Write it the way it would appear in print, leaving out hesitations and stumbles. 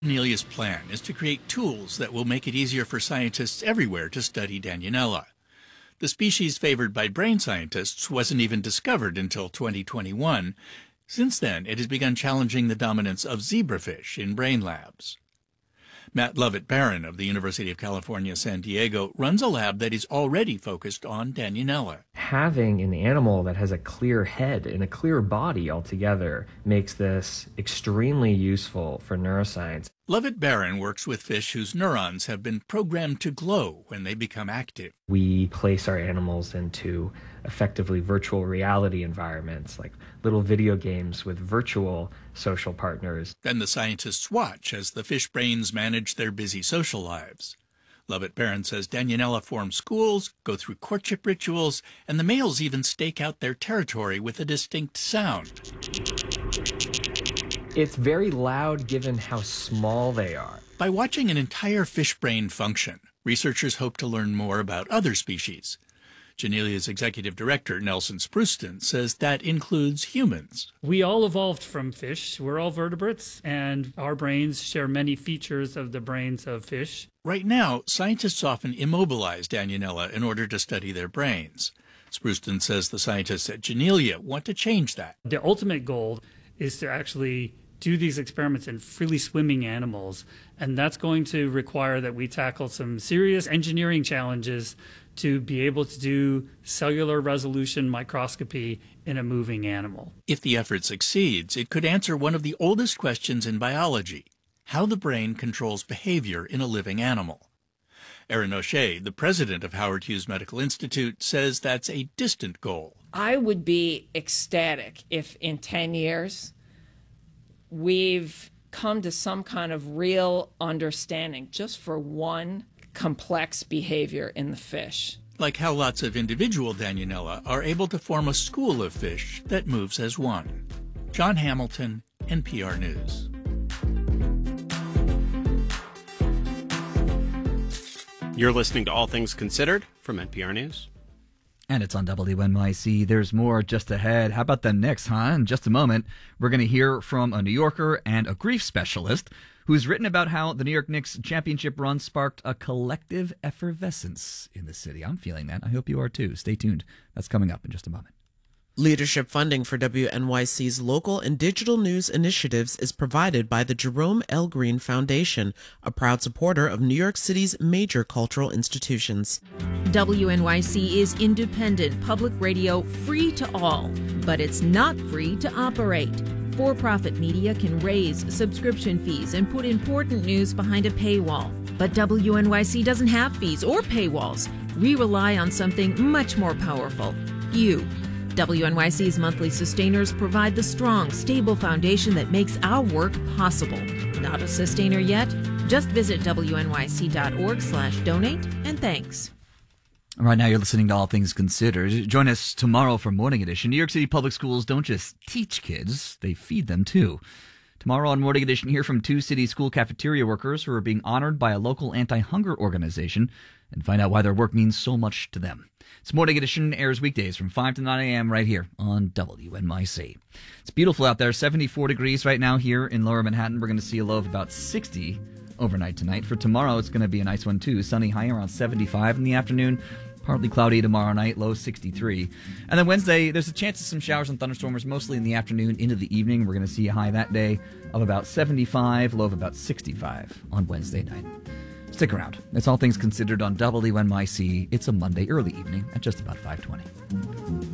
Cornelia's plan is to create tools that will make it easier for scientists everywhere to study Danionella. The species favored by brain scientists wasn't even discovered until 2021. Since then, it has begun challenging the dominance of zebrafish in brain labs. Matt Lovett-Barron of the University of California, San Diego runs a lab that is already focused on Danionella. Having an animal that has a clear head and a clear body altogether makes this extremely useful for neuroscience. Lovett-Barron works with fish whose neurons have been programmed to glow when they become active. We place our animals into effectively virtual reality environments, like little video games with virtual social partners. Then the scientists watch as the fish brains manage their busy social lives. Lovett-Barron says Danionella form schools, go through courtship rituals, and the males even stake out their territory with a distinct sound. It's very loud given how small they are. By watching an entire fish brain function, researchers hope to learn more about other species. Janelia's executive director, Nelson Spruston, says that includes humans. We all evolved from fish. We're all vertebrates, and our brains share many features of the brains of fish. Right now, scientists often immobilize Danionella in order to study their brains. Spruston says the scientists at Janelia want to change that. The ultimate goal is to actually do these experiments in freely swimming animals, and that's going to require that we tackle some serious engineering challenges to be able to do cellular resolution microscopy in a moving animal. If the effort succeeds, it could answer one of the oldest questions in biology: how the brain controls behavior in a living animal. Erin O'Shea, the president of Howard Hughes Medical Institute, says that's a distant goal. I would be ecstatic if in 10 years we've come to some kind of real understanding just for one complex behavior in the fish. Like how lots of individual Danionella are able to form a school of fish that moves as one. John Hamilton, NPR News. You're listening to All Things Considered from NPR News. And it's on WNYC. There's more just ahead. How about the Knicks, huh? In just a moment, we're going to hear from a New Yorker and a grief specialist who's written about how the New York Knicks championship run sparked a collective effervescence in the city. I'm feeling that. I hope you are too. Stay tuned. That's coming up in just a moment. Leadership funding for WNYC's local and digital news initiatives is provided by the Jerome L. Green Foundation, a proud supporter of New York City's major cultural institutions. WNYC is independent public radio, free to all, but it's not free to operate. For-profit media can raise subscription fees and put important news behind a paywall. But WNYC doesn't have fees or paywalls. We rely on something much more powerful: you. WNYC's monthly sustainers provide the strong, stable foundation that makes our work possible. Not a sustainer yet? Just visit WNYC.org/donate, and thanks. Right now, you're listening to All Things Considered. Join us tomorrow for Morning Edition. New York City Public Schools don't just teach kids, they feed them too. Tomorrow on Morning Edition, hear from two city school cafeteria workers who are being honored by a local anti-hunger organization and find out why their work means so much to them. It's Morning Edition, airs weekdays from 5 to 9 a.m. right here on WNYC. It's beautiful out there, 74 degrees right now here in Lower Manhattan. We're going to see a low of about 60 overnight tonight. For tomorrow, it's going to be a nice one too. Sunny, high around 75 in the afternoon. Partly cloudy tomorrow night, low 63. And then Wednesday, there's a chance of some showers and thunderstorms, mostly in the afternoon into the evening. We're going to see a high that day of about 75, low of about 65 on Wednesday night. Stick around. It's All Things Considered on WNYC. It's a Monday early evening at just about 5:20.